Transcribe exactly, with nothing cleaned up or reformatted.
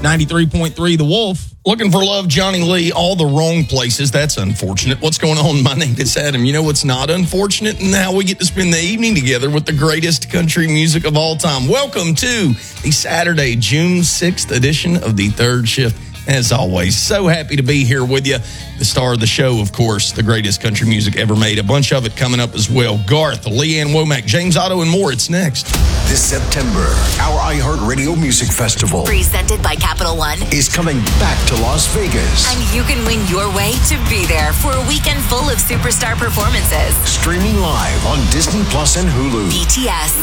ninety-three point three The Wolf. Looking for love, Johnny Lee, all the wrong places. That's unfortunate. What's going on? My name is Adam. You know what's not unfortunate? And how we get to spend the evening together with the greatest country music of all time. Welcome to the Saturday, June sixth edition of The Third Shift. As always, so happy to be here with you. The star of the show, of course, the greatest country music ever made. A bunch of it coming up as well. Garth, Leanne Womack, James Otto, and more. It's next. This September, our iHeartRadio Music Festival, presented by Capital One, is coming back to Las Vegas. And you can win your way to be there for a weekend full of superstar performances. Streaming live on Disney Plus and Hulu. B T S,